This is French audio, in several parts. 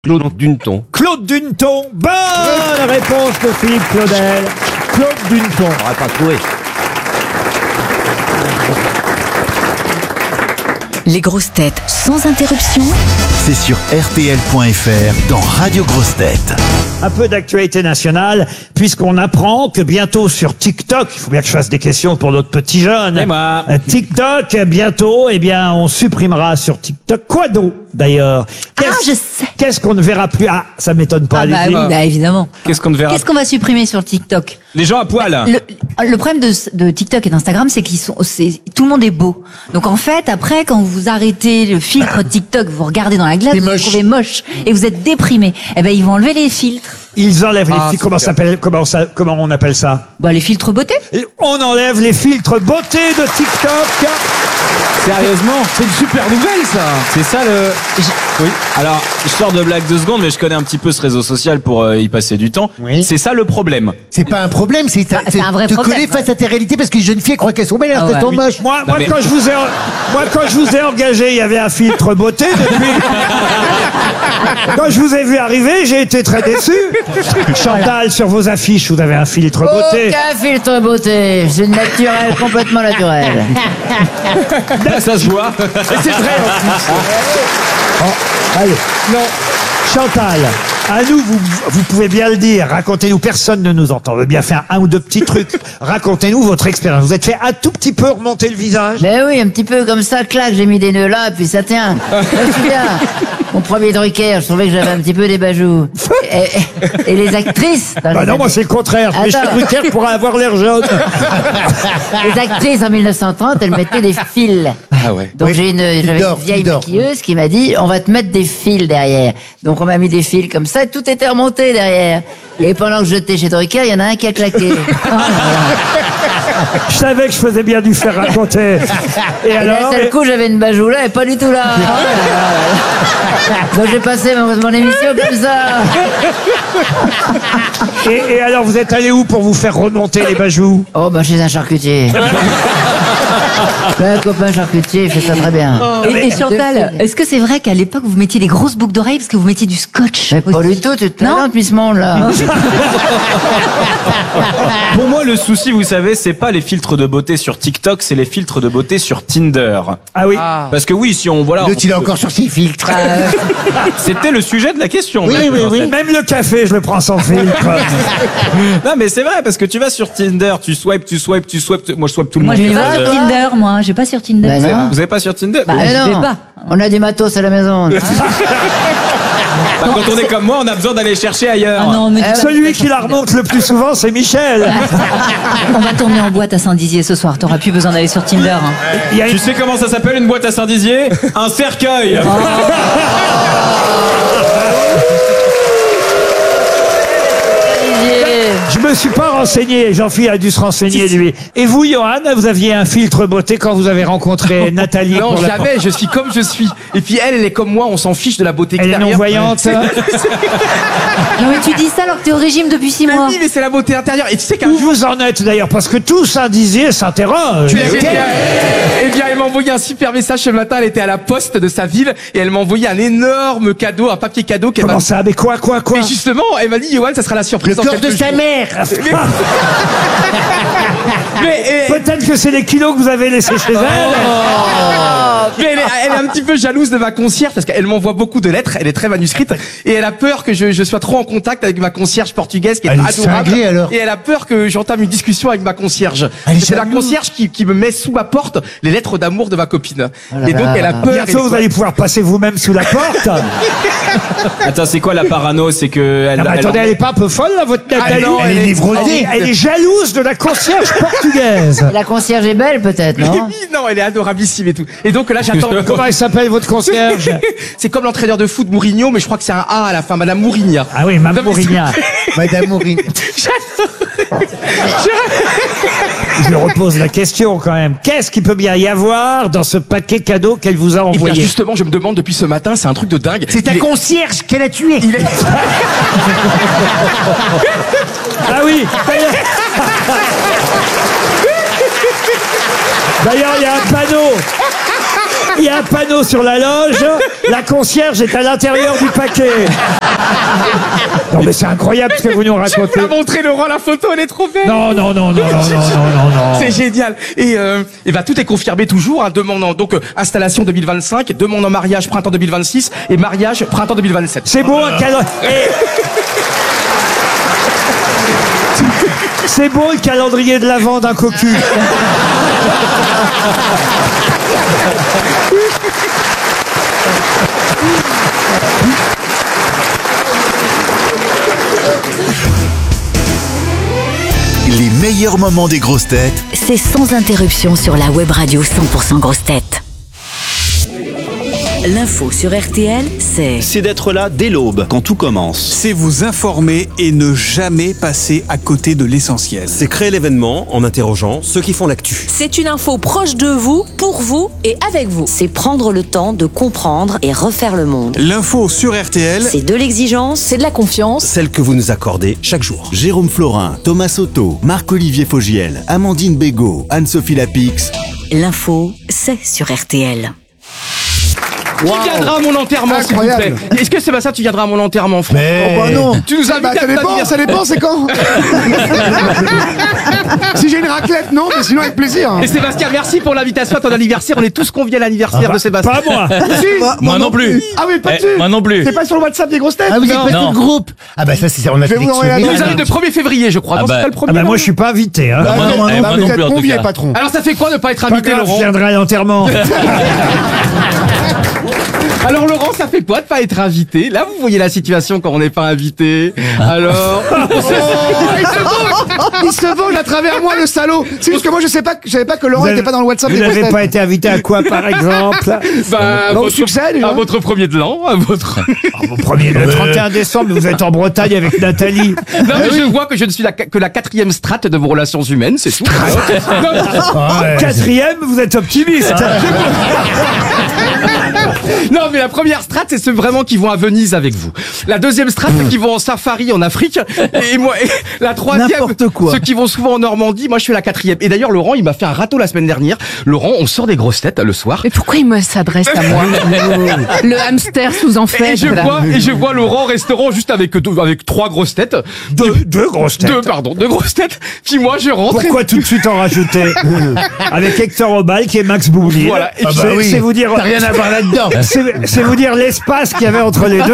Claude Duneton. Claude Duneton. Bonne réponse de Philippe Claudel. Claude Duneton. On n'aurait pas trouvé. Les grosses têtes sans interruption. C'est sur RTL.fr dans Radio Grosses Têtes. Un peu d'actualité nationale, puisqu'on apprend que bientôt sur TikTok, il faut bien que je fasse des questions pour notre petit jeune. Et moi. TikTok, bientôt, on supprimera sur TikTok. Quoi donc, d'ailleurs? Je sais. Qu'est-ce qu'on ne verra plus? Ah, ça m'étonne pas. Bah allez-y. oui, bah évidemment. Qu'est-ce qu'on ne verra Qu'est-ce qu'on va supprimer sur TikTok? Les gens à poil. Le problème de TikTok et d'Instagram, c'est tout le monde est beau. Donc en fait, après, quand vous arrêtez le filtre TikTok, vous regardez dans la glace, vous vous trouvez moche et vous êtes déprimé. Eh ben, ils vont enlever les filtres. Ils enlèvent les filtres. Comment on appelle ça? Bah, les filtres beauté. Et on enlève les filtres beauté de TikTok. Sérieusement, c'est une super nouvelle, ça. C'est ça le. Oui. Alors, je sors de blague 2 secondes, mais je connais un petit peu ce réseau social pour y passer du temps. Oui. C'est ça le problème. C'est pas un problème, c'est un vrai te problème. coller face à tes réalités parce que les jeunes filles croient qu'elles sont belles alors Ah qu'elles sont moches. Moi, mais- quand je vous ai engagé, il y avait un filtre beauté depuis. Quand je vous ai vu arriver, j'ai été très déçu. Chantal, sur vos affiches, vous avez un filtre beauté. Aucun filtre beauté, c'est naturel, complètement naturel. Ça se voit. C'est vrai en plus. Allez, non. Chantal, à nous, vous pouvez bien le dire. Racontez-nous, personne ne nous entend. On veut bien faire un ou deux petits trucs. Racontez-nous votre expérience. Vous êtes fait un tout petit peu remonter le visage? Ben oui, un petit peu comme ça, clac, j'ai mis des nœuds là, et puis ça tient. Je me souviens, mon premier Drucker, je trouvais que j'avais un petit peu des bajoux. Et les actrices... dans Bah les non, moi années- c'est le contraire. Mais Attends. Drucker pourrait avoir l'air jaune. Les actrices en 1930, elles mettaient des fils. Ah ouais. Donc j'avais Fildor, une vieille Fildor. maquilleuse qui m'a dit, on va te mettre des fils derrière. Donc on m'a mis des fils comme ça, et tout était remonté derrière. Et pendant que j'étais chez Drucker, il y en a un qui a claqué. Oh là là. Je savais que je faisais bien du faire raconter. Et Et alors? d'un seul coup, j'avais une bajoue là et pas du tout là. Oh là là. Donc j'ai passé mon émission comme ça. Et alors, vous êtes allé où pour vous faire remonter les bajoux? Oh bah chez un charcutier. Un copain charcutier, il fait ça très bien. Et Chantal, est-ce que c'est vrai qu'à l'époque, vous mettiez des grosses boucles d'oreilles parce que vous mettiez du scotch? Mais pas du tout, tu te Non. plantes, Miss Monde là. Pour moi, le souci, vous savez, c'est pas les filtres de beauté sur TikTok, c'est les filtres de beauté sur Tinder. Ah oui. Parce que oui, si on voilà, L'autre, il est encore sur ses filtres. c'était le sujet de la question. Oui, même, oui, en oui. fait. Même le café, je le prends sans filtre. Non, mais c'est vrai parce que tu vas sur Tinder, tu swipes. Moi, je swipe tout le Moi, monde. je vais pas sur Tinder, moi. Je vais pas sur Tinder. Bah non. Vous avez pas sur Tinder Bah, Mais je vais non, pas. on a du matos à la maison. Bah, quand on est comme moi, on a besoin d'aller chercher ailleurs. Ah non, mais Celui qui la remonte le plus souvent, c'est Michel. on va tourner en boîte à Saint-Dizier ce soir. T'auras plus besoin d'aller sur Tinder. Hein. Il y a Tu sais comment ça s'appelle une boîte à Saint-Dizier? Un cercueil. Je me suis pas renseigné, Jean-Philippe a dû se renseigner lui. Et vous, Johan, vous aviez un filtre beauté quand vous avez rencontré Nathalie? Non, pour la- jamais, je suis comme je suis. Et puis elle est comme moi, on s'en fiche de la beauté Elle est extérieure. non-voyante. Non, mais tu dis ça alors que t'es au régime depuis 6 Mais mois. oui, mais c'est la beauté intérieure. Et tu sais qu'un Où jour... vous en êtes d'ailleurs? Parce que tout Saint-Dizier s'interroge. Eh bien, elle m'a envoyé un super message ce matin. Elle était à la poste de sa ville et elle m'a envoyé un énorme cadeau, un papier cadeau qu'elle m'a... Comment ça? Mais quoi? Mais justement, elle m'a dit, Johan, ça sera la surprise. Le dans corps de quelques sa jours. mère. Mais, Peut-être que c'est les kilos que vous avez laissés chez elle. mais elle est un petit peu jalouse de ma concierge parce qu'elle m'envoie beaucoup de lettres. Elle est très manuscrite et elle a peur que je sois trop en contact avec ma concierge portugaise qui est Elle est adorable. cinglée, alors. Et elle a peur que j'entame une discussion avec ma concierge. Elle est C'est la jalouse. concierge qui me met sous ma porte les lettres d'amour de ma copine. là Et donc là. elle a peur. Bientôt, vous allez pouvoir passer vous-même sous la porte. Attends, c'est quoi la parano? C'est que elle. Non, mais attendez, elle est pas un peu folle, là, votre Nathalie? non, Elle est névrosée. Elle est jalouse de la concierge portugaise. La concierge est belle peut-être, non? Non, elle est adorabilissime et tout. Et donc là, j'attends. Comment elle s'appelle, votre concierge? C'est comme l'entraîneur de foot Mourinho, mais je crois que c'est un A à la fin, Madame Mourigna. Ah oui, Mme Mourignac. Madame Mourine. Je repose la question quand même. Qu'est-ce qu'il peut bien y avoir dans ce paquet cadeau qu'elle vous a Et bien envoyé? justement, je me demande depuis ce matin, c'est un truc de dingue. C'est ta Il est- concierge qu'elle a tué. Ah oui. D'ailleurs, il y a un panneau. Il y a un panneau sur la loge. La concierge est à l'intérieur du paquet. Non mais c'est incroyable ce que vous nous racontez. Tu m'as montré Laurent la photo, elle est trop belle. Non. C'est génial. Et bah tout est confirmé toujours, hein, demandant donc installation 2025, demande en mariage printemps 2026 et mariage printemps 2027. C'est beau un calendrier. C'est beau le calendrier de l'Avent d'un cocu. Les meilleurs moments des grosses têtes C'est sans interruption sur la web radio 100% grosses têtes. L'info sur RTL, c'est d'être là dès l'aube, quand tout commence. C'est vous informer et ne jamais passer à côté de l'essentiel. C'est créer l'événement en interrogeant ceux qui font l'actu. C'est une info proche de vous, pour vous et avec vous. C'est prendre le temps de comprendre et refaire le monde. L'info sur RTL, c'est de l'exigence, c'est de la confiance. Celle que vous nous accordez chaque jour. Jérôme Florin, Thomas Soto, Marc-Olivier Fogiel, Amandine Bégaud, Anne-Sophie Lapix. L'info, c'est sur RTL. Qui viendra à mon enterrement, s'il vous plaît? Est-ce que Sébastien, tu viendras à mon enterrement, frère? Oh bah non. Tu nous invites à Ça dépend, c'est quand? Si j'ai une raclette, non, mais sinon avec plaisir. Et Sébastien, merci pour l'invitation à ton anniversaire. On est tous conviés à l'anniversaire de Sébastien. Pas moi. Si. Moi non plus. Ah oui, pas dessus. Moi non plus. C'est pas sur le WhatsApp des grosses têtes? Ah, vous êtes Non. pas tout le groupe. Ah bah ça, c'est on a Je vais vous envoyer la Il liste. nous invite le 1er février, je crois. Ah Non, bah. c'est pas le 1er. Ah bah moi je suis pas invité. Hein. moi non, Bah, moi non vous plus, êtes en tout conviés, cas. patron. Alors ça fait quoi de pas être Pas invité, grave, je Laurent? viendrai à l'enterrement. Alors Laurent, ça fait quoi de pas être invité? Là, vous voyez la situation quand on n'est pas invité. Alors, Il se vole à travers moi, le salaud. C'est juste que moi, je savais pas que Laurent n'était pas dans le WhatsApp Vous des grosses n'avez têtes. pas été invité à quoi par exemple? Au succès, déjà. à votre premier de l'an, à votre. Au premier, le 31 décembre, vous êtes en Bretagne avec Nathalie. Non, mais je vois que je ne suis que la 4e strate de vos relations humaines, c'est tout. Quatrième, vous êtes optimiste. Non, mais la première strate, c'est ceux vraiment qui vont à Venise avec vous. La deuxième strate, ceux qui vont en safari en Afrique. Et moi, et la troisième, N'importe quoi. ceux qui vont souvent en Normandie. Moi, je suis la 4e. Et d'ailleurs, Laurent, il m'a fait un râteau la semaine dernière. Laurent, on sort des grosses têtes le soir. Mais pourquoi il me s'adresse à moi? Le hamster sous en fait. Et je vois Laurent au restaurant juste avec 3 grosses têtes. Deux grosses têtes. Deux grosses têtes. Puis moi, je rentre. Pourquoi tout de suite en rajouter? Avec Hector Obal qui est Max Boublil. Voilà. Et C'est vous dire. T'as rien à voir là-dedans. C'est vous dire l'espace qu'il y avait entre les deux.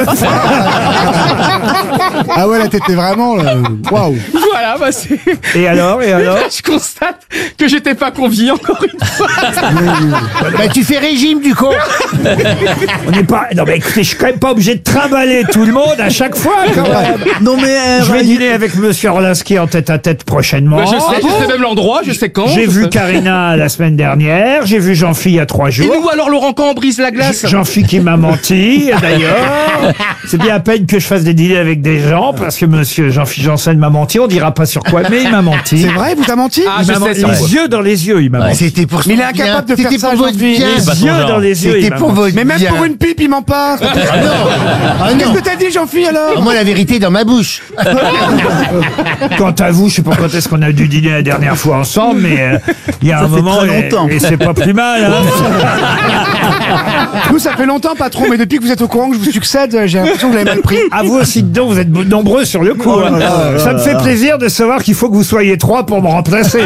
Ah ouais, là, t'étais vraiment, waouh. Voilà, bah c'est. Et alors? Je constate que j'étais pas convié encore une fois. Bah tu fais régime du con. On n'est pas. Non mais écoutez, je suis quand même pas obligé de trimballer tout le monde à chaque fois quand même. Non mais Je vais dîner avec Monsieur Orlinski en tête-à-tête prochainement. Bah, je sais même l'endroit, je sais quand. J'ai vu Karina la semaine dernière, j'ai vu Jean-Phi il y a 3 Et jours. nous alors Laurent, quand on brise la glace? Jean-Phi qui m'a menti, d'ailleurs. C'est bien à peine que je fasse des dîners avec des gens, parce que Monsieur Jean-Phi Janssen m'a menti. On dira pas sur quoi, mais il m'a menti. C'est vrai, vous t'as menti? Ah, Il je m'a menti. sais ça. Les yeux dans les yeux, il m'a menti. c'était pour Mais il est incapable de faire C'était ça, pour votre Jean-Philippe. bien. Les yeux dans les yeux, il C'était m'a pour menti. votre Mais même bien. pour une pipe, il ment pas. Ah non. Qu'est-ce que t'as dit, Jean-Philippe, alors? Moi la vérité est dans ma bouche. Quant à vous, je sais pas quand est-ce qu'on a dû dîner la dernière fois ensemble, mais il y a un fait moment, très longtemps. et c'est pas plus mal. Hein. Nous, ça fait longtemps, patron, mais depuis que vous êtes au courant que je vous succède, j'ai l'impression que vous l'avez mal pris. À vous aussi dedans, vous êtes nombreux sur le coup. hein. Ça me fait plaisir de savoir qu'il faut que vous soyez 3 pour me remplacer.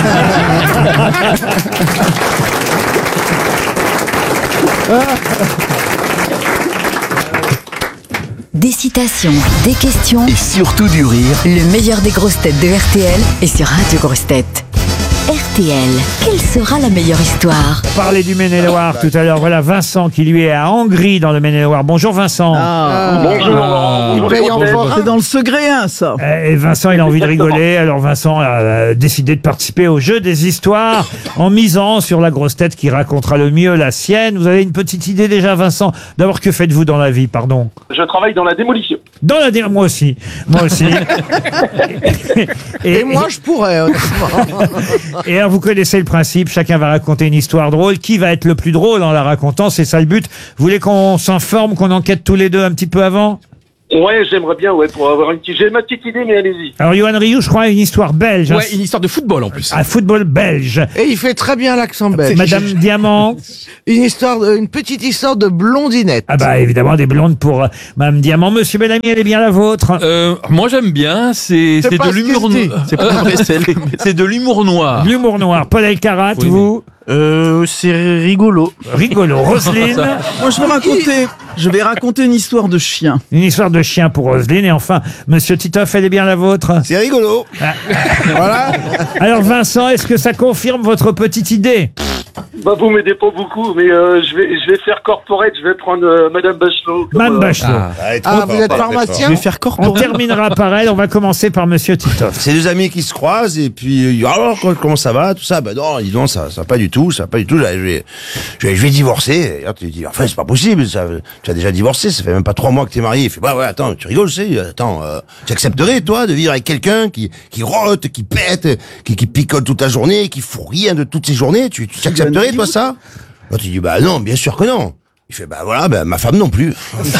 Des citations, des questions. Et surtout du rire. Le meilleur des grosses têtes de RTL est sur Radio Grosses Têtes. RTL, quelle sera la meilleure histoire? On parlait du Maine-et-Loire tout à l'heure. Voilà Vincent qui lui est à Hongrie dans le Maine-et-Loire. Bonjour Vincent. C'est dans le Segréen ça. Et Vincent, il a envie de rigoler. Alors Vincent a décidé de participer au jeu des histoires en misant sur la grosse tête qui racontera le mieux la sienne. Vous avez une petite idée déjà, Vincent? D'abord, que faites-vous dans la vie, pardon? Je travaille dans la démolition. Dans la moi aussi. Moi aussi. Et moi, je pourrais, honnêtement. Et alors, vous connaissez le principe, chacun va raconter une histoire drôle. Qui va être le plus drôle en la racontant? C'est ça le but. Vous voulez qu'on s'informe, qu'on enquête tous les deux un petit peu avant? Ouais, j'aimerais bien, pour avoir j'ai ma petite idée, mais allez-y. Alors, Yoann Rioux, je crois, une histoire belge. Ouais, une histoire de football en plus. Un football belge. Et il fait très bien l'accent belge. Madame Diamant. Une petite histoire de blondinette. Ah bah évidemment des blondes pour Madame Diamant. Monsieur Bellamy, elle est bien la vôtre. Moi j'aime bien, c'est pas de ce l'humour qu'il dit. c'est de l'humour noir. L'humour noir. Paul Elkarat, vous. C'est rigolo. Rigolo. Roselyne. Moi, je vais raconter une histoire de chien. Une histoire de chien pour Roselyne. Et enfin, Monsieur Titoff, elle est bien la vôtre. C'est rigolo. Voilà. Alors Vincent, est-ce que ça confirme votre petite idée? Bah, vous m'aidez pas beaucoup, mais je vais faire corporate, je vais prendre Madame Bachelot. Madame Bachelot. Vous êtes pharmacien? Je vais faire corps. On terminera par elle. On va commencer par Monsieur Titoff. C'est deux amis qui se croisent et puis alors comment ça va, tout ça. Bah non, dis donc, ça va pas du tout, Je vais divorcer. Et tu dis enfin c'est pas possible, tu as déjà divorcé, ça fait même pas 3 mois que t'es marié. Il fait bah ouais attends, tu rigoles, tu accepterais toi de vivre avec quelqu'un qui rote, qui pète, qui picole toute la journée, qui fout rien de toutes ses journées, tu accepterais toi ça? Bah, tu dis bah non, bien sûr que non. Il fait bah voilà, ma femme non plus.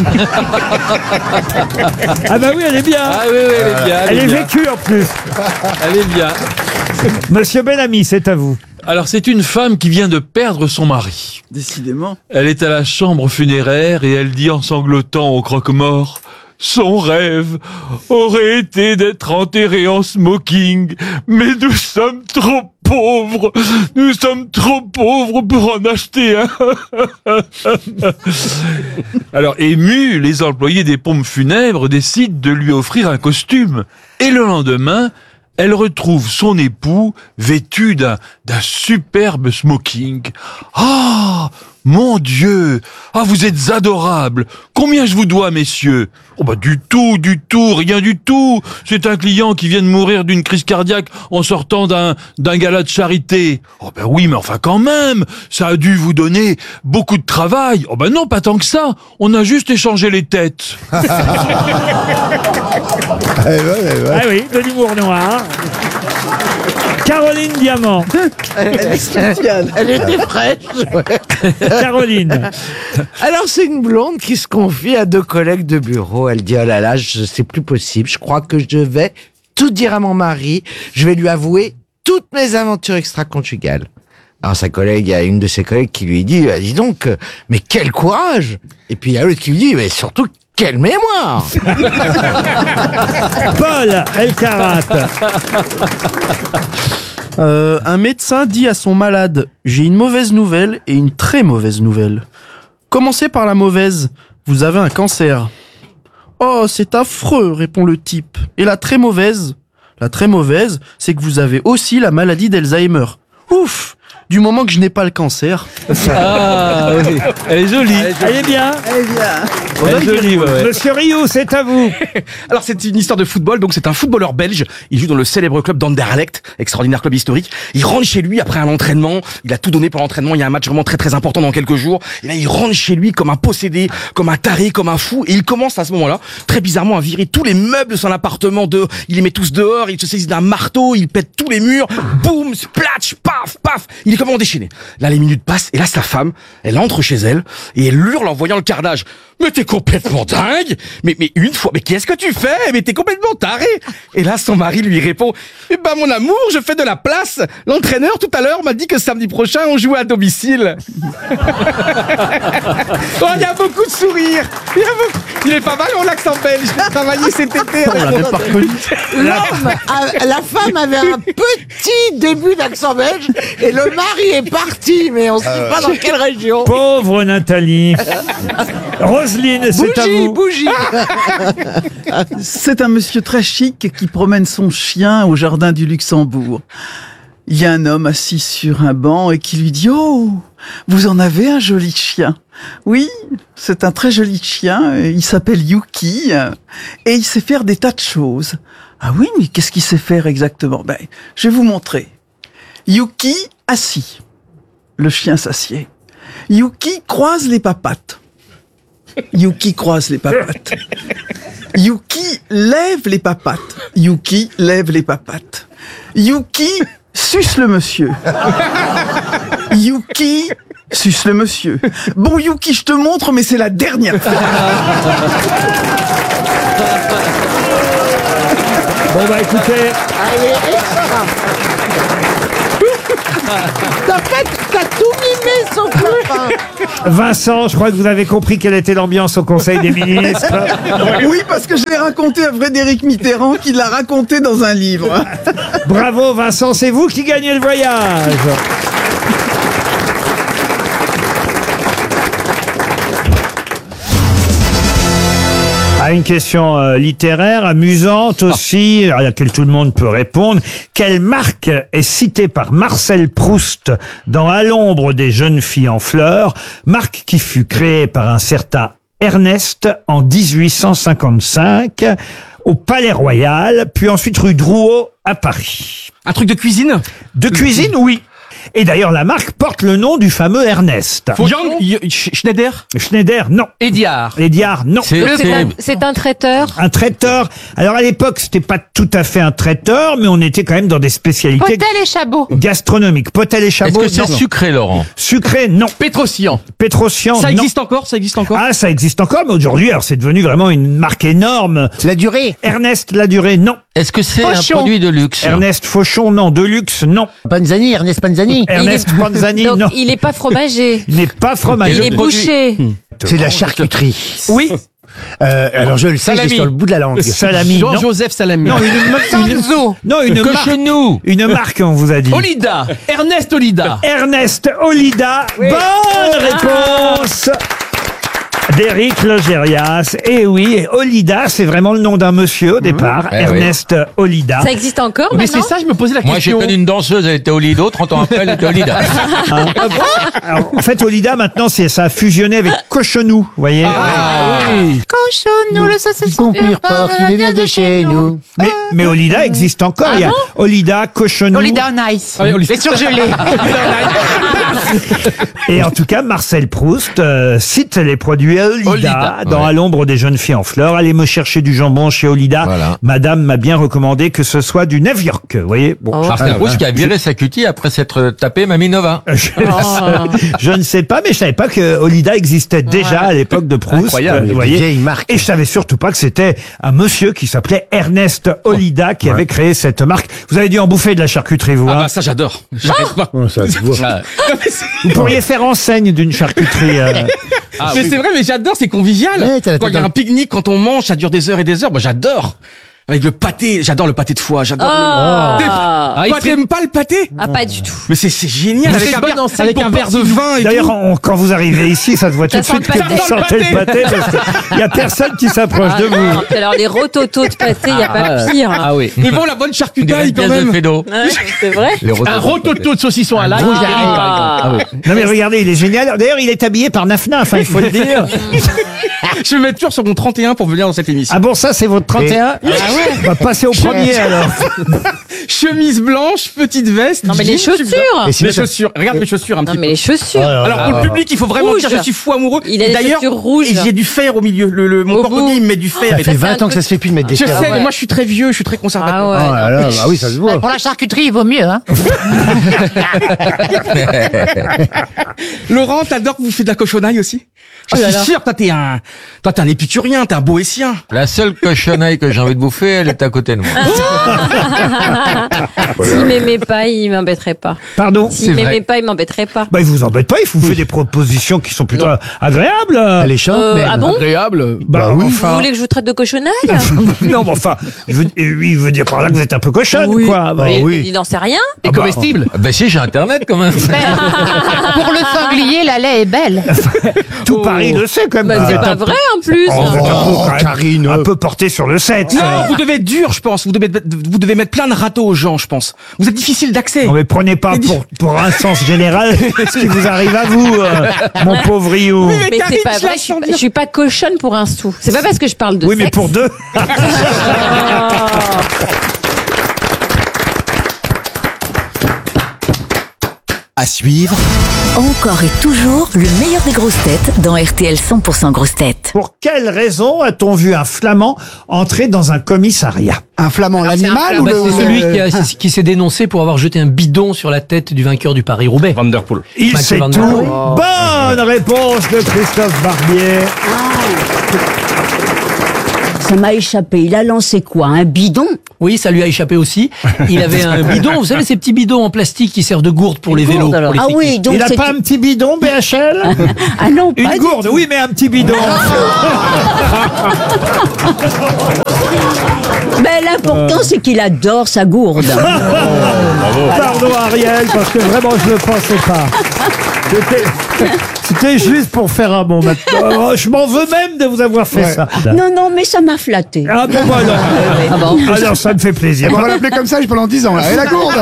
Ah bah oui, elle est bien. Ah oui, elle est bien. Elle est vécue en plus. Elle est bien. Monsieur Bellamy, c'est à vous. Alors c'est une femme qui vient de perdre son mari. Décidément. Elle est à la chambre funéraire et elle dit en sanglotant au croque-mort: son rêve aurait été d'être enterré en smoking, mais nous sommes trop pauvres. Nous sommes trop pauvres pour en acheter un. Alors, émus, les employés des pompes funèbres décident de lui offrir un costume. Et le lendemain, elle retrouve son époux vêtu d'un superbe smoking. Ah, mon Dieu! Ah, vous êtes adorables! Combien je vous dois, messieurs? Oh bah du tout, rien du tout! C'est un client qui vient de mourir d'une crise cardiaque en sortant d'un gala de charité. Oh bah oui, mais enfin quand même! Ça a dû vous donner beaucoup de travail. Oh bah non, pas tant que ça! On a juste échangé les têtes. Ah oui, de l'humour noir. Caroline Diamant. Elle était fraîche. Caroline. Alors, c'est une blonde qui se confie à 2 collègues de bureau. Elle dit, oh là là, c'est plus possible. Je crois que je vais tout dire à mon mari. Je vais lui avouer toutes mes aventures extra-conjugales. Alors, il y a une de ses collègues qui lui dit, dis donc, mais quel courage! Et puis, il y a l'autre qui lui dit, mais surtout, quelle mémoire! Paul Elkarat. Un médecin dit à son malade: j'ai une mauvaise nouvelle et une très mauvaise nouvelle. Commencez par la mauvaise. Vous avez un cancer. Oh, c'est affreux, répond le type. Et la très mauvaise? La très mauvaise, c'est que vous avez aussi la maladie d'Alzheimer. Ouf! Du moment que je n'ai pas le cancer. Ah oui, elle est jolie. Elle est bien. Elle est jolie, ouais. Monsieur Rioux, c'est à vous. Alors c'est une histoire de football, donc c'est un footballeur belge. Il joue dans le célèbre club d'Anderlecht, extraordinaire club historique. Il rentre chez lui après un entraînement. Il a tout donné pour l'entraînement. Il y a un match vraiment très très important dans quelques jours. Et là il rentre chez lui comme un possédé, comme un taré, comme un fou. Et il commence à ce moment-là, très bizarrement, à virer tous les meubles de son appartement. Il les met tous dehors. Il se saisit d'un marteau. Il pète tous les murs. Boum, splatch, paf, paf. Il est complètement déchaîné. Là les minutes passent et là sa femme, elle entre chez elle et elle hurle en voyant le carnage. Mais t'es complètement dingue! Mais une fois, mais qu'est-ce que tu fais? Mais t'es complètement taré! Et là, son mari lui répond: eh ben, mon amour, je fais de la place. L'entraîneur, tout à l'heure, m'a dit que samedi prochain, on jouait à domicile. Oh, il y a beaucoup de sourires. Il est pas mal, mon accent belge. J'ai travaillé cet été. La femme avait un petit début d'accent belge et le mari est parti, mais on ne sait pas dans quelle région. Pauvre Nathalie. Roselyne, c'est à vous. Bougie. C'est un monsieur très chic qui promène son chien au jardin du Luxembourg. Il y a un homme assis sur un banc et qui lui dit: oh, vous en avez un joli chien. Oui, c'est un très joli chien. Il s'appelle Yuki et il sait faire des tas de choses. Ah oui, mais qu'est-ce qu'il sait faire exactement? Ben, je vais vous montrer. Yuki assis. Le chien s'assied. Yuki croise les papates. Yuki croise les papates. Yuki lève les papates. Yuki lève les papates. Yuki suce le monsieur. Yuki suce le monsieur. Bon Yuki, je te montre, mais c'est la dernière fois. Bon bah écoutez, T'as tout mimé sauf la fin. Vincent, je crois que vous avez compris quelle était l'ambiance au Conseil des ministres. Oui, parce que je l'ai raconté à Frédéric Mitterrand, qui l'a raconté dans un livre. Bravo Vincent, c'est vous qui gagnez le voyage. Une question littéraire, amusante aussi, à laquelle tout le monde peut répondre. Quelle marque est citée par Marcel Proust dans À l'ombre des jeunes filles en fleurs, marque qui fut créée par un certain Ernest en 1855 au Palais Royal, puis ensuite rue Drouot à Paris. Un truc de cuisine? De cuisine, oui. Et d'ailleurs, la marque porte le nom du fameux Ernest. Schneider? Schneider, non. Ediard. Ediard, non. C'est un traiteur. Un traiteur. Alors à l'époque, c'était pas tout à fait un traiteur, mais on était quand même dans des spécialités Potel et Chabot. gastronomiques. Potel et Chabot. Est-ce que c'est non. sucré, Laurent? Sucré, non. Pétrosian. Pétrosian, Ça non. existe encore? Ça existe encore? Ah, ça existe encore, mais aujourd'hui, alors c'est devenu vraiment une marque énorme. La durée. Ernest Ladurée, non. Est-ce que c'est un Fauchon. produit de luxe? Ernest Fauchon, non. De luxe, non. Panzani, Ernest Panzani. Ernest Panzani, Donc, non. il est pas fromager. Il n'est pas fromager. Il est boucher. C'est de la charcuterie. Oui. Alors je le sais, j'ai sur le bout de la langue. Salami, non. Jean-Joseph Salami. Non, une Cochonou. une marque, on vous a dit. Olida. Ernest Olida. Ernest Olida. Bonne réponse d'Éric Logérias. Et oui, Olida, c'est vraiment le nom d'un monsieur au départ. Ernest Olida. Ça existe encore Mais c'est maintenant? ça, je me posais la Moi, j'ai question. connu une danseuse, elle était au Lido, 30 ans après, elle était au Lida. Alors, en fait, Olida, maintenant, ça a fusionné avec Cochonou, vous voyez. Cochon, le saucisson. Conclure pas qu'il vient de chez nous. Mais Olida existe encore. Il y a Olida, Cochonou. Olida on ice. Ah oui, Les surgelés. Et en tout cas, Marcel Proust cite les produits Olida, Olida, dans ouais. À l'ombre des jeunes filles en fleurs. Allez me chercher du jambon chez Olida. Voilà. Madame m'a bien recommandé que ce soit du New York. Vous voyez, bon. Marcel Proust qui a viré sa cutie après s'être tapé Mamie Nova. Je ne sais pas, mais je savais pas que Olida existait déjà à l'époque de Proust. Incroyable. Vous voyez. Vieille marque. Et je savais surtout pas que c'était un monsieur qui s'appelait Ernest Olida qui avait créé cette marque. Vous avez dû en bouffer de la charcuterie, vous, Ah hein. bah ça j'adore. J'arrête pas. Ça se voit. Vous pourriez faire enseigne d'une charcuterie. Mais c'est vrai, mais j'adore, c'est convivial. Ouais, t'as la Quand il y a tête un pique-nique, quand on mange, ça dure des heures et des heures. Moi, j'adore. Avec le pâté, j'adore le pâté de foie, j'adore. Toi, t'aimes pas le pâté? Ah, pas du tout. Mais c'est génial. Avec un verre de vin et D'ailleurs, tout. quand vous arrivez ici, ça se voit tout de sent suite le que pâté. vous sentez le pâté. Parce qu'il y a personne qui s'approche de vous. Alors, les rototos de pâté, il n'y a pas pire. Ah oui. Mais bon, la bonne charcutaille quand Pièce de même. Fédo. Ouais, c'est vrai. Un rototo de saucisson à l'ail. Non mais regardez, il est génial. D'ailleurs, il est habillé par Naf Naf, hein, il faut le dire. Je vais mettre toujours sur mon 31 pour venir dans cette émission. Ah bon, ça c'est votre 31 On va passer au premier alors. Chemise blanche, petite veste. Non, mais les jean, chaussures. Les chaussures. Regarde mes chaussures un Non, petit mais peu. les chaussures. Alors pour le public, il faut vraiment Rouge. dire je suis fou amoureux. Il a des D'ailleurs, chaussures rouges. et j'ai du fer au milieu. Mon Au porte-monnaie bout. il me met du fer. Ça et fait tout. 20 ans que ça se fait plus de mettre des Je fers. sais, mais moi je suis très vieux, je suis très conservateur. Ah ouais. Oh là là, bah oui, ça se voit. Pour la charcuterie, il vaut mieux, hein. Laurent, t'adores que vous faites de la cochonaille aussi? Je suis sûr, toi t'es un épicurien, t'es un boétien. La seule cochonaille que j'ai envie de bouffer, elle est à côté de moi. S'il m'aimait pas, il m'embêterait pas. Pardon. S'il m'aimait pas, il m'embêterait pas. Bah, il vous embête pas, il vous fait des propositions qui sont plutôt agréables. Elle est chante, mais Ah bon? Agréable. Bah oui. Vous voulez que je vous traite de cochonaille? Non, mais enfin, lui, il veut dire par là que vous êtes un peu cochonne, Oui. quoi. Bah, Mais oui. il n'en sait rien. Et comestible. Ben si, j'ai internet quand même. Pour le sanglier, la lait est belle. Tout Paris le sait quand même. Bah, Vous c'est êtes pas un peu- vrai en plus. Oh, vous êtes un peu, quand même, Karine. un peu porté sur le 7. Non, vous devez être dur, je pense. Vous devez mettre plein de râteaux aux gens, je pense. Vous êtes difficile d'accès. Non mais prenez pas pour un sens général ce qui vous arrive à vous, mon pauvre Rioux. Oui, Mais Karine, c'est pas je la vrai, sens je suis pas cochonne pour un sou. C'est pas parce que je parle de Oui, mais sexe. pour deux. À suivre, Encore et toujours le meilleur des grosses têtes dans RTL 100% grosses têtes. Pour quelle raison a-t-on vu un flamand entrer dans un commissariat? Un flamand, l'animal ou C'est celui qui s'est dénoncé pour avoir jeté un bidon sur la tête du vainqueur du Paris-Roubaix. Van der Poel. Il Mathieu sait Van tout. der Poel. Bonne réponse de Christophe Barbier. Ça m'a échappé. Il a lancé quoi? Un bidon? Oui, ça lui a échappé aussi. Il avait un bidon, vous savez, ces petits bidons en plastique qui servent de gourde pour les vélos. Pour les Ah oui, donc il n'a pas un petit bidon, BHL? Ah non, pas Une du gourde, oui, mais un petit bidon. Mais l'important, c'est qu'il adore sa gourde. Pardon Ariel, parce que vraiment je ne le pensais pas. C'était juste pour faire un bon maintenant. Je m'en veux même de vous avoir fait ça. Non, non, mais ça m'a flatté. Ah bon, bah non. Ah bon. Alors ça me fait plaisir. On va l'appeler comme ça pendant 10 ans. Là. Et la gourde.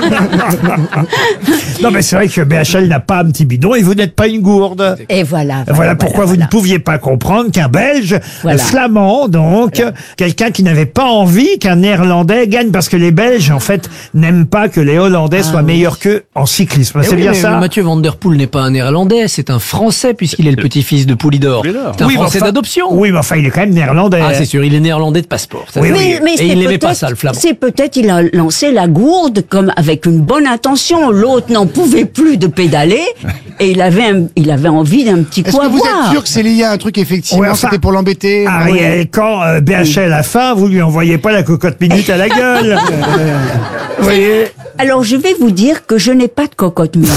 Non mais c'est vrai que BHL n'a pas un petit bidon et vous n'êtes pas une gourde. Et voilà. Voilà pourquoi vous ne pouviez pas comprendre qu'un Belge, flamand donc, quelqu'un qui n'avait pas envie qu'un Néerlandais gagne, parce que les Belges en fait n'aiment pas que les Hollandais soient meilleurs qu'eux en cyclisme. C'est bien ça? Mathieu Van Der Poel n'est pas un Néerlandais, c'est un Français puisqu'il est le petit-fils de Poulidor. C'est un Français d'adoption. Oui, mais enfin il est quand même néerlandais. Ah c'est sûr, il est néerlandais de passeport. Ça, Oui, c'est- Mais Et il n'aimait pas ça, le flamand. C'est peut-être il a lancé la gourde comme avec une bonne intention. L'autre n'en pouvait plus de pédaler et il avait envie d'un petit Est-ce coup que à vous boire. êtes sûr que c'est lié à un truc, effectivement, Ouais, enfin, c'était pour l'embêter? Ariel, quand BHL a faim, vous lui envoyez pas la cocotte minute à la gueule. Vous voyez? Alors je vais vous dire que je n'ai pas de cocotte minute.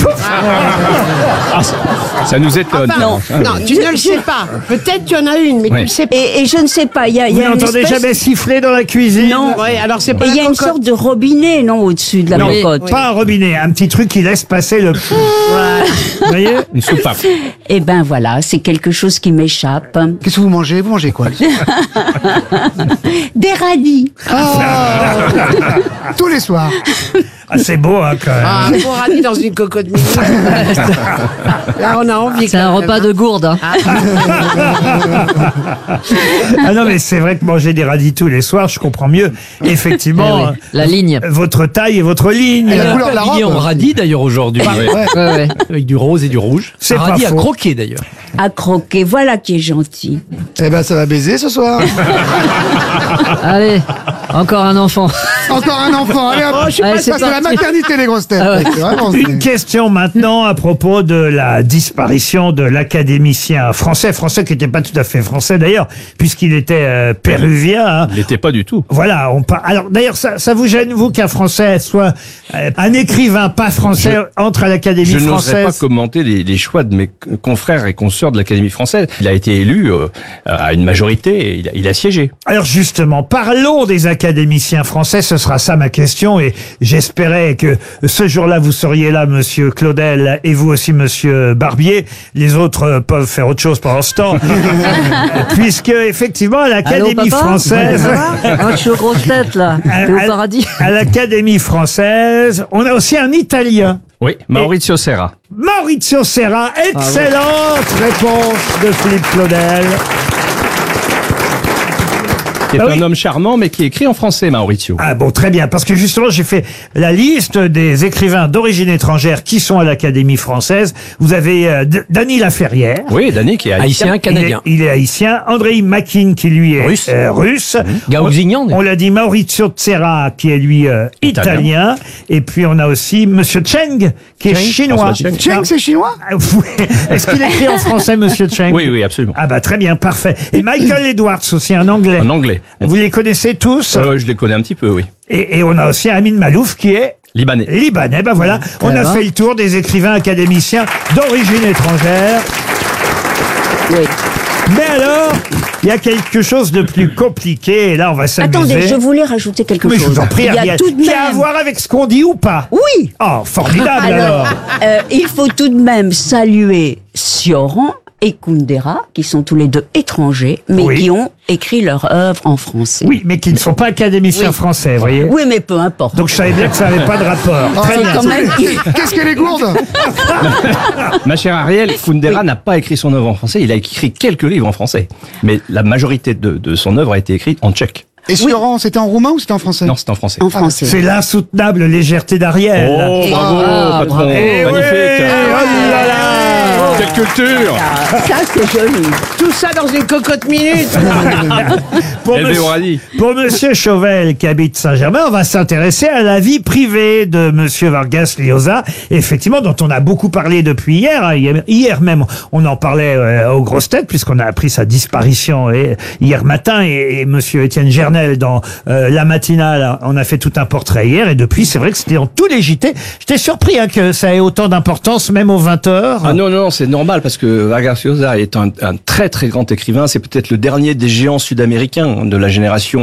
Ça nous étonne. Non, tu ne le sais pas. Peut-être tu en as une, mais tu le sais pas. Et je ne sais pas, il y a Vous une n'entendez espèce- jamais siffler dans la cuisine? Non. Ouais, alors c'est pas Et il y la a une cocotte. sorte de robinet, non, au-dessus de la Non, cocotte. pas un robinet, un petit truc qui laisse passer le... Vous voyez? Une soupape. Eh ben voilà, c'est quelque chose qui m'échappe. Qu'est-ce que vous mangez? Vous mangez quoi? Des radis. Tous les soirs. Ah, c'est beau, hein, quand même. Ah, un bon radis dans une cocotte minute. Là, on a envie. C'est un repas de gourde. Hein. Ah non, mais c'est vrai que manger des radis tous les soirs, je comprends mieux. Effectivement, Eh oui, la ligne. Votre taille et votre ligne. Et la couleur de la Habillé robe. en radis d'ailleurs aujourd'hui. Ouais. Avec du rose et du rouge. C'est Un pas radis à faux. croquer d'ailleurs. À croquer, voilà qui est gentil. Eh ben, ça va baiser ce soir. Allez, encore un enfant. Encore un enfant. Allez, hop. Oh, je suis Allez, Ça, c'est c'est la parti. maternité, les grosses têtes. Ah ouais. C'est vraiment- Une question maintenant à propos de la disparition de l'académicien français qui n'était pas tout à fait français d'ailleurs, puisqu'il était péruvien. Hein. Il n'était pas du tout. Voilà, alors d'ailleurs, ça vous gêne, vous, qu'un Français soit un écrivain pas français entre à l'Académie Je n'oserais pas française? commenter les choix de mes confrères et consoeurs de l'Académie française. Il a été élu à une majorité et il a siégé. Alors justement, parlons des académiciens français, ce sera ça ma question, et j'espérais que ce jour-là vous seriez là, monsieur Claudel, et vous aussi, monsieur Barbier. Les autres peuvent faire autre chose pendant ce temps, puisque effectivement, à l'Académie Allô, papa française... Ah, je suis aux grosses têtes là. T'es au paradis. À l'Académie française, on a aussi un Italien. Oui, Maurizio Serra. Maurizio Serra, excellente réponse de Philippe Claudel. Qui est un homme charmant, mais qui écrit en français, Maurizio. Ah bon, très bien, parce que justement, j'ai fait la liste des écrivains d'origine étrangère qui sont à l'Académie française. Vous avez Dany Laferrière. Oui, Dany qui est Haïtien, canadien. Il est haïtien. Andrei Makin, qui lui est russe. Gaouxignan. On l'a dit, Maurizio Serra, qui est lui italien. Et puis, on a aussi Monsieur Cheng, qui est chinois. Cheng, c'est chinois? Est-ce qu'il écrit en français, Monsieur Cheng? Oui, oui, absolument. Ah bah très bien, parfait. Et Michael Edwards aussi, un anglais. En anglais. Vous les connaissez tous? Je les connais un petit peu, oui. Et on a aussi Amin Malouf qui est Libanais. Libanais. Ben voilà, on a fait le tour des écrivains académiciens d'origine étrangère. Oui. Mais alors, il y a quelque chose de plus compliqué, et là on va s'amuser. Attendez, je voulais rajouter quelque Mais chose. je vous en prie, Il y a Ariel, tout de qui a à même... voir avec ce qu'on dit ou pas? Oui. Oh, formidable alors. Il faut tout de même saluer Sioran et Kundera, qui sont tous les deux étrangers, mais Oui. qui ont écrit leur œuvre en français. Oui, mais qui ne sont pas académiciens français, vous voyez. Oui, mais peu importe. Donc je savais bien que ça n'avait pas de rapport. Oh, Très c'est bien. quand même- Qu'est-ce qu'elle est gourde? Ma chère Ariel, Kundera n'a pas écrit son œuvre en français, il a écrit quelques livres en français. Mais la majorité de son œuvre a été écrite en tchèque. Et Sioran, c'était en roumain ou c'était en français? Non, c'est en français. En français. C'est l'insoutenable légèreté d'Ariel. Oh, bravo, patron. Eh Magnifique. oui, oh là là. Quelle culture. Ça, c'est joli. tout ça dans une cocotte minute. Pour monsieur Chauvel qui habite Saint-Germain, on va s'intéresser à la vie privée de monsieur Vargas Llosa, effectivement, dont on a beaucoup parlé depuis hier. Hein. Hier même, on en parlait aux grosses têtes, puisqu'on a appris sa disparition hier matin. Et monsieur Étienne Gernel, dans la matinale, on a fait tout un portrait hier. Et depuis, c'est vrai que c'était dans tous les JT. J'étais surpris que ça ait autant d'importance, même aux 20h. Ah non, c'est normal, parce que Vargas Llosa est un très très grand écrivain. C'est peut-être le dernier des géants sud-américains de la génération